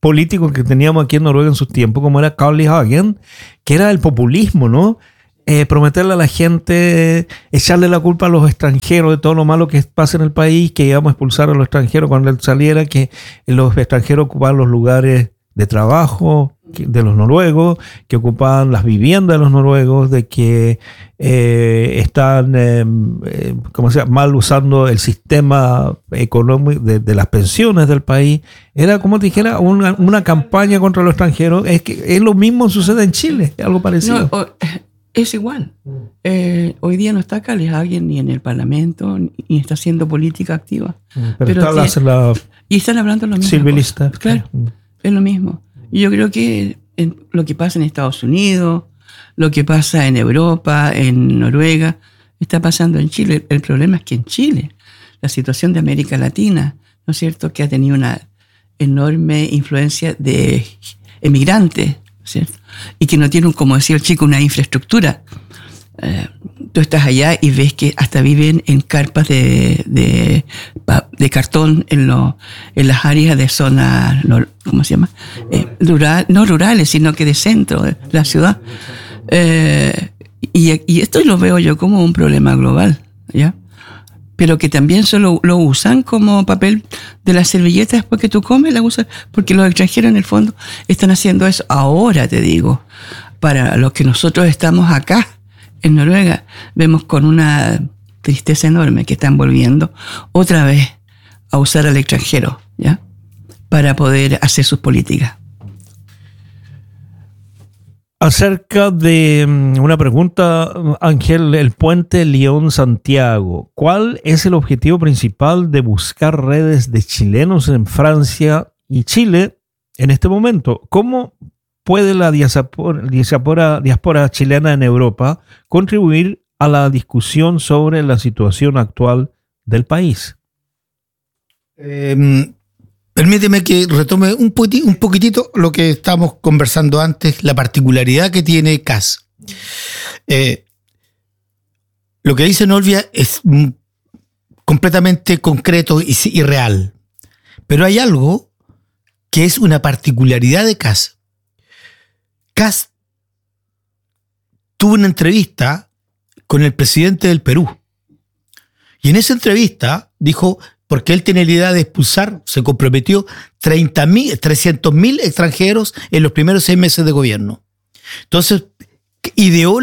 político que teníamos aquí en Noruega en sus tiempos, como era Carl I. Hagen, que era el populismo, ¿no? Prometerle a la gente, echarle la culpa a los extranjeros de todo lo malo que pasa en el país, que íbamos a expulsar a los extranjeros cuando él saliera, que los extranjeros ocupaban los lugares de trabajo de los noruegos, que ocupaban las viviendas de los noruegos, de que están mal usando el sistema económico de las pensiones del país. Era, como te dijera, una campaña contra los extranjeros. Es lo mismo sucede en Chile, algo parecido. No, es igual. Hoy día no está Carl I. Hagen ni en el Parlamento, ni está haciendo política activa. Pero está y están hablando lo mismo. Silvilista. Claro, es lo mismo. Y yo creo que lo que pasa en Estados Unidos, lo que pasa en Europa, en Noruega, está pasando en Chile. El problema es que en Chile, la situación de América Latina, ¿no es cierto?, que ha tenido una enorme influencia de emigrantes, ¿cierto? Y que no tienen, como decía el chico, una infraestructura. Tú estás allá y ves que hasta viven en carpas de cartón en las áreas de zona, ¿cómo se llama? No rurales, sino que de centro de la ciudad. Y esto lo veo yo como un problema global, ¿ya? Pero que también solo lo usan como papel de las servilletas después que tú comes, la usan, porque los extranjeros en el fondo están haciendo eso ahora, te digo, para los que nosotros estamos acá en Noruega, vemos con una tristeza enorme que están volviendo otra vez a usar al extranjero, ¿ya?, para poder hacer sus políticas. Acerca de una pregunta, Ángel, el puente Lyon-Santiago. ¿Cuál es el objetivo principal de buscar redes de chilenos en Francia y Chile en este momento? ¿Cómo puede la diáspora chilena en Europa contribuir a la discusión sobre la situación actual del país? Permíteme que retome un poquitito lo que estábamos conversando antes, la particularidad que tiene CAS. Lo que dice Nolvia es completamente concreto y real, pero hay algo que es una particularidad de CAS. CAS tuvo una entrevista con el presidente del Perú y en esa entrevista dijo, porque él tiene la idea de expulsar, se comprometió 300.000 extranjeros en los primeros 6 meses de gobierno. Entonces, ideó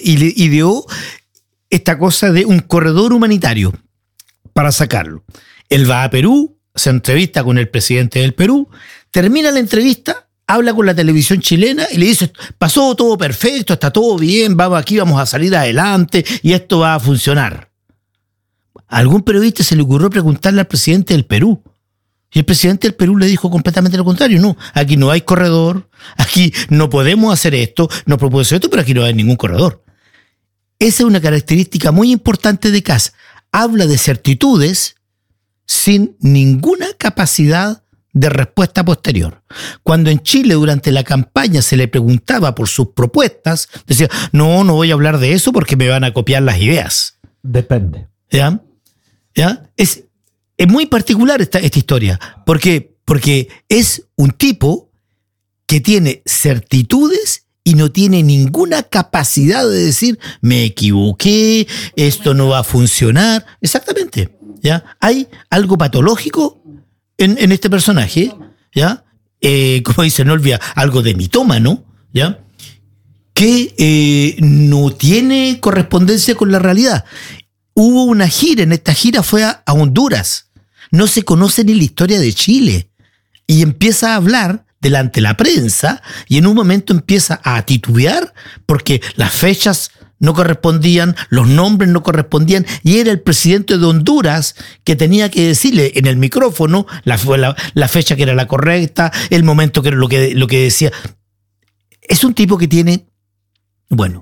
esta cosa de un corredor humanitario para sacarlo. Él va a Perú, se entrevista con el presidente del Perú, termina la entrevista, habla con la televisión chilena y le dice, pasó todo perfecto, está todo bien, aquí vamos a salir adelante y esto va a funcionar. A algún periodista se le ocurrió preguntarle al presidente del Perú. Y el presidente del Perú le dijo completamente lo contrario. No, aquí no hay corredor, aquí no podemos hacer esto, no proponemos hacer esto, pero aquí no hay ningún corredor. Esa es una característica muy importante de CAS. Habla de certitudes sin ninguna capacidad de respuesta posterior. Cuando en Chile durante la campaña se le preguntaba por sus propuestas, decía, no voy a hablar de eso porque me van a copiar las ideas. Depende. ¿Ya? Es muy particular esta historia, porque es un tipo que tiene certitudes y no tiene ninguna capacidad de decir, me equivoqué, esto no va a funcionar. Exactamente, ¿ya? Hay algo patológico en este personaje, ¿ya? Como dice Nolvia, algo de mitómano, ¿ya? Que no tiene correspondencia con la realidad. Hubo una gira, en esta gira fue a Honduras. No se conoce ni la historia de Chile. Y empieza a hablar delante de la prensa y en un momento empieza a titubear porque las fechas no correspondían, los nombres no correspondían y era el presidente de Honduras que tenía que decirle en el micrófono la fecha que era la correcta, el momento que era lo que decía. Es un tipo que tiene, bueno,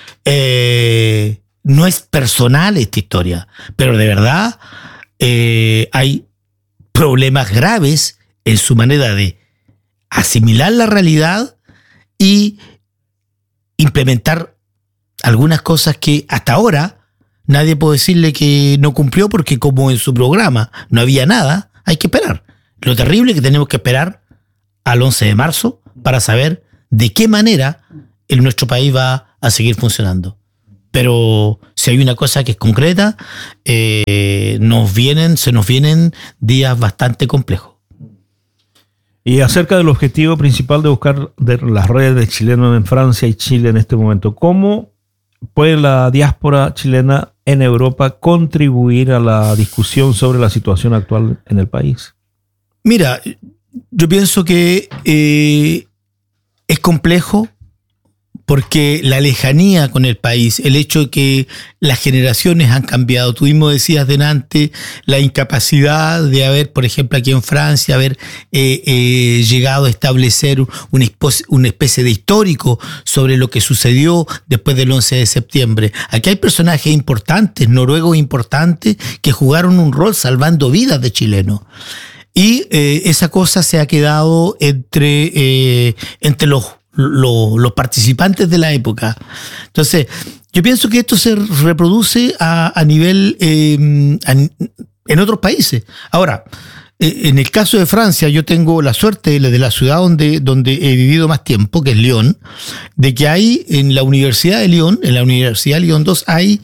no es personal esta historia, pero de verdad hay problemas graves en su manera de asimilar la realidad y implementar algunas cosas que hasta ahora nadie puede decirle que no cumplió porque como en su programa no había nada, hay que esperar. Lo terrible es que tenemos que esperar al 11 de marzo para saber de qué manera nuestro país va a seguir funcionando. Pero si hay una cosa que es concreta, se nos vienen días bastante complejos. Y acerca del objetivo principal de buscar las redes de chilenos en Francia y Chile en este momento, ¿cómo puede la diáspora chilena en Europa contribuir a la discusión sobre la situación actual en el país? Mira, yo pienso que es complejo porque la lejanía con el país, el hecho de que las generaciones han cambiado. Tú mismo decías delante la incapacidad de haber, por ejemplo, aquí en Francia, haber llegado a establecer una especie de histórico sobre lo que sucedió después del 11 de septiembre. Aquí hay personajes importantes, noruegos importantes, que jugaron un rol salvando vidas de chilenos. Y esa cosa se ha quedado entre los participantes de la época. Entonces, yo pienso que esto se reproduce a nivel en otros países. Ahora, en el caso de Francia, yo tengo la suerte de la ciudad donde he vivido más tiempo, que es Lyon, de que hay en la Universidad de Lyon, en la Universidad Lyon 2, hay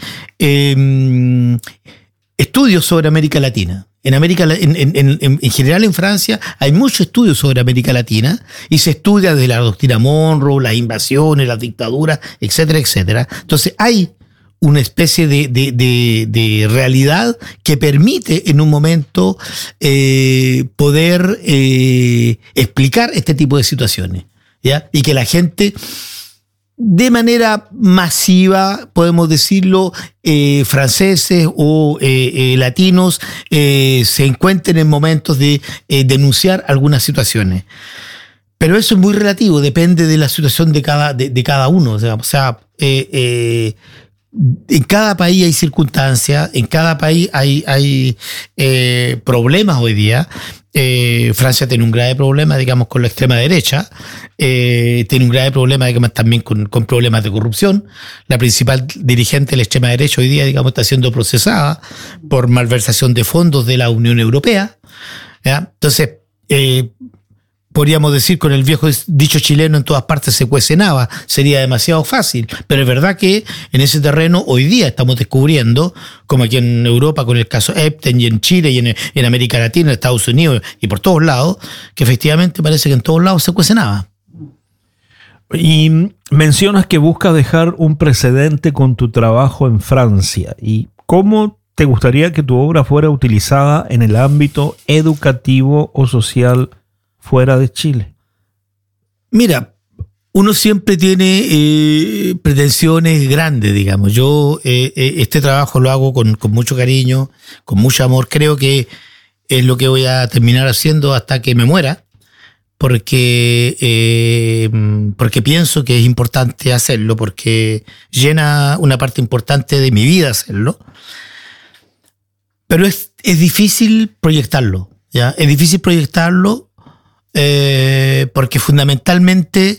estudios sobre América Latina. En general en Francia hay muchos estudios sobre América Latina y se estudia desde la doctrina Monroe, las invasiones, las dictaduras, etcétera, etcétera. Entonces hay una especie de realidad que permite en un momento poder explicar este tipo de situaciones, ¿ya? Y que la gente, de manera masiva, podemos decirlo, franceses o latinos, se encuentren en momentos de denunciar algunas situaciones. Pero eso es muy relativo, depende de la situación de cada uno. O sea, en cada país hay circunstancias, en cada país hay problemas hoy día. Francia tiene un grave problema, digamos, con la extrema derecha, tiene un grave problema, digamos, también con problemas de corrupción. La principal dirigente de la extrema derecha hoy día, digamos, está siendo procesada por malversación de fondos de la Unión Europea, ¿ya? Entonces, podríamos decir con el viejo dicho chileno, en todas partes se cuece nava, sería demasiado fácil, pero es verdad que en ese terreno hoy día estamos descubriendo, como aquí en Europa con el caso Epstein, y en Chile y en América Latina, en Estados Unidos y por todos lados, que efectivamente parece que en todos lados se cuece nava. Y mencionas que buscas dejar un precedente con tu trabajo en Francia. ¿Y cómo te gustaría que tu obra fuera utilizada en el ámbito educativo o social fuera de Chile? Mira, uno siempre tiene pretensiones grandes, digamos. Yo este trabajo lo hago con mucho cariño, con mucho amor. Creo que es lo que voy a terminar haciendo hasta que me muera, porque pienso que es importante hacerlo, porque llena una parte importante de mi vida hacerlo. Pero es difícil proyectarlo, ¿ya? Es difícil proyectarlo porque fundamentalmente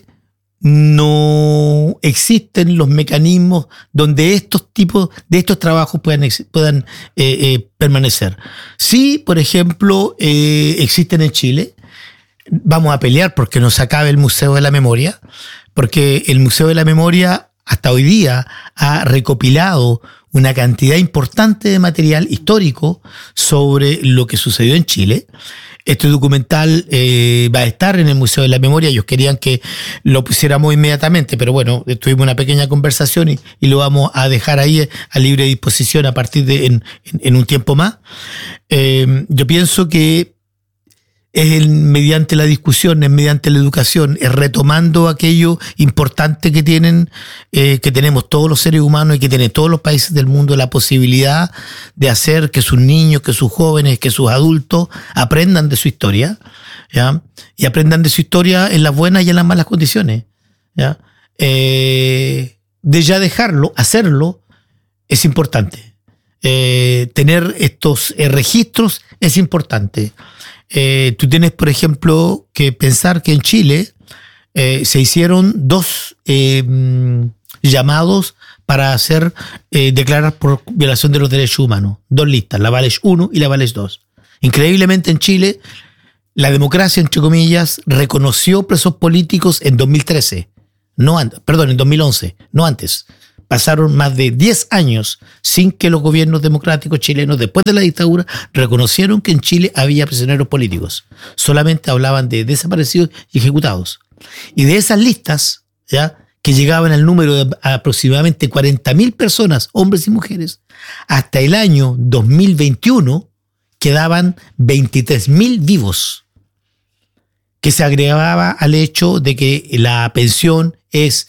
no existen los mecanismos donde estos tipos de estos trabajos puedan permanecer. Sí, por ejemplo, existen en Chile. Vamos a pelear porque no se acabe el Museo de la Memoria, porque el Museo de la Memoria hasta hoy día ha recopilado una cantidad importante de material histórico sobre lo que sucedió en Chile. Este documental va a estar en el Museo de la Memoria. Ellos querían que lo pusiéramos inmediatamente, pero bueno, tuvimos una pequeña conversación y lo vamos a dejar ahí a libre disposición a partir de en un tiempo más. Yo pienso que es mediante la discusión, es mediante la educación, es retomando aquello importante que tenemos todos los seres humanos y que tienen todos los países del mundo, la posibilidad de hacer que sus niños, que sus jóvenes, que sus adultos aprendan de su historia, ¿ya? Y aprendan de su historia en las buenas y en las malas condiciones, ¿ya? De ya dejarlo, hacerlo, es importante. Tener estos registros es importante. Tú tienes, por ejemplo, que pensar que en Chile se hicieron 2 llamados para declarar por violación de los derechos humanos. 2 listas, la Valech 1 y la Valech 2. Increíblemente en Chile la democracia, entre comillas, reconoció presos políticos en 2013. En 2011, no antes. Pasaron más de 10 años sin que los gobiernos democráticos chilenos, después de la dictadura, reconocieron que en Chile había prisioneros políticos. Solamente hablaban de desaparecidos y ejecutados. Y de esas listas, ¿ya?, que llegaban al número de aproximadamente 40.000 personas, hombres y mujeres, hasta el año 2021 quedaban 23.000 vivos, que se agregaba al hecho de que la pensión es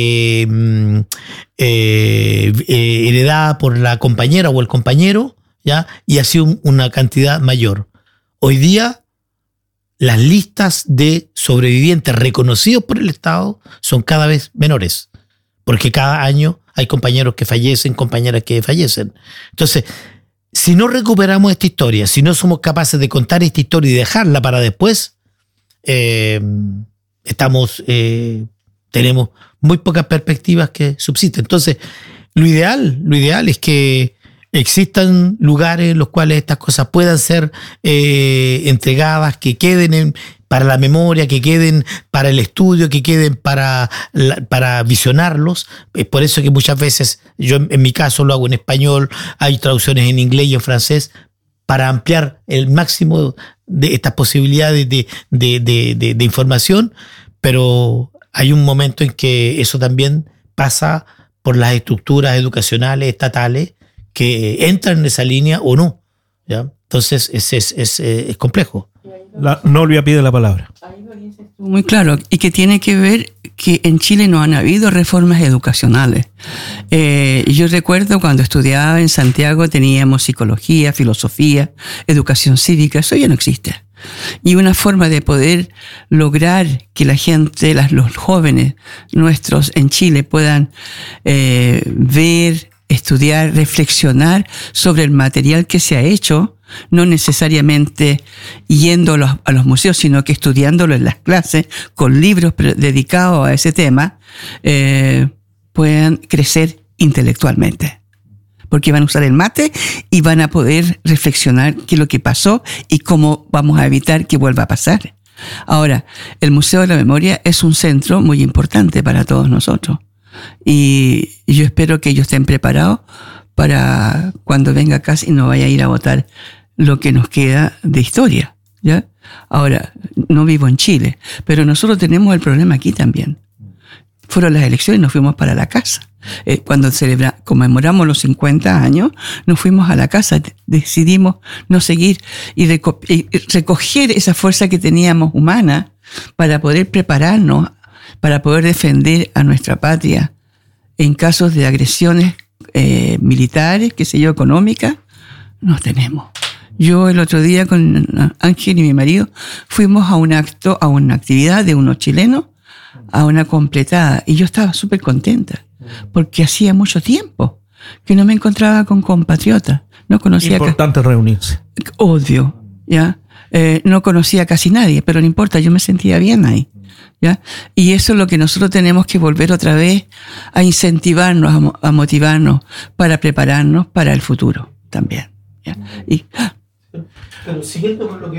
heredada por la compañera o el compañero, ¿ya?, y así una cantidad mayor. Hoy día, las listas de sobrevivientes reconocidos por el Estado son cada vez menores, porque cada año hay compañeros que fallecen, compañeras que fallecen. Entonces, si no recuperamos esta historia, si no somos capaces de contar esta historia y dejarla para después, tenemos muy pocas perspectivas que subsisten. Entonces, lo ideal es que existan lugares en los cuales estas cosas puedan ser entregadas, que queden para la memoria, que queden para el estudio, que queden para visionarlos. Es por eso que muchas veces, yo en mi caso lo hago en español, hay traducciones en inglés y en francés, para ampliar el máximo de estas posibilidades de información, pero hay un momento en que eso también pasa por las estructuras educacionales estatales que entran en esa línea o no, ¿ya? Entonces es complejo. Nolvia pide la palabra. Muy claro, y que tiene que ver que en Chile no han habido reformas educacionales. Yo recuerdo cuando estudiaba en Santiago teníamos psicología, filosofía, educación cívica, eso ya no existe. Y una forma de poder lograr que la gente, los jóvenes nuestros en Chile puedan ver, estudiar, reflexionar sobre el material que se ha hecho, no necesariamente yendo a los museos, sino que estudiándolo en las clases, con libros dedicados a ese tema, puedan crecer intelectualmente. Porque van a usar el mate y van a poder reflexionar qué es lo que pasó y cómo vamos a evitar que vuelva a pasar. Ahora, el Museo de la Memoria es un centro muy importante para todos nosotros. Y yo espero que ellos estén preparados para cuando venga acá y no vaya a ir a votar lo que nos queda de historia, ¿ya? Ahora, no vivo en Chile, pero nosotros tenemos el problema aquí también. Fueron las elecciones y nos fuimos para la casa. Cuando conmemoramos los 50 años, nos fuimos a la casa, decidimos no seguir y recoger esa fuerza que teníamos humana para poder prepararnos, para poder defender a nuestra patria en casos de agresiones militares, qué sé yo, económicas. No tenemos. Yo el otro día con Ángel y mi marido fuimos a un acto, a una actividad de unos chilenos, a una completada, y yo estaba súper contenta porque hacía mucho tiempo que no me encontraba con compatriotas. No conocía. Importante reunirse. Obvio, ¿ya? No conocía a casi nadie, pero no importa, yo me sentía bien ahí, ¿ya? Y eso es lo que nosotros tenemos que volver otra vez a incentivarnos, a motivarnos para prepararnos para el futuro también, ¿ya? Pero siguiendo con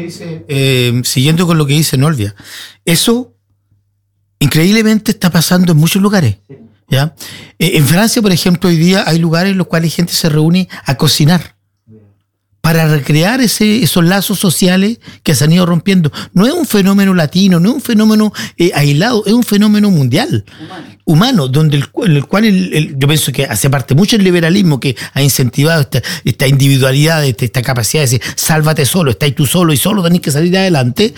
lo que dice Nolvia, eso increíblemente está pasando en muchos lugares, ¿ya? En Francia, por ejemplo, hoy día hay lugares en los cuales gente se reúne a cocinar para recrear esos lazos sociales que se han ido rompiendo. No es un fenómeno latino, no es un fenómeno aislado, es un fenómeno mundial, humano, donde el cual yo pienso que hace parte mucho el liberalismo, que ha incentivado esta individualidad, esta capacidad de decir, sálvate solo, estás tú solo y solo tenés que salir adelante.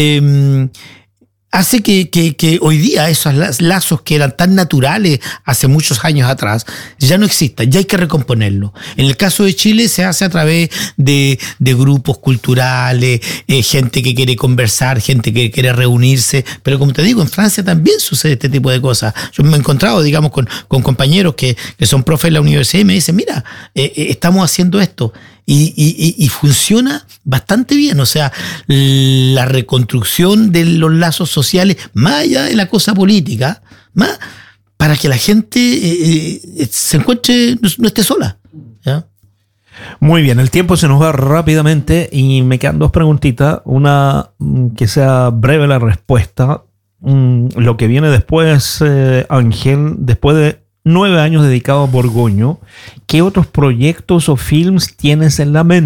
Hace que hoy día esos lazos que eran tan naturales hace muchos años atrás ya no existan, ya hay que recomponerlo. En el caso de Chile se hace a través de grupos culturales, gente que quiere conversar, gente que quiere reunirse, pero como te digo, en Francia también sucede este tipo de cosas. Yo me he encontrado, digamos, con compañeros que son profes de la universidad y me dicen, mira, estamos haciendo esto. Y funciona bastante bien, o sea, la reconstrucción de los lazos sociales, más allá de la cosa política, más para que la gente se encuentre, no esté sola, ¿ya? Muy bien, el tiempo se nos va rápidamente y me quedan dos preguntitas. Una que sea breve la respuesta. Lo que viene después, Ángel, después de 9 años dedicado a Borgoño, ¿qué otros proyectos o films tienes en la mente?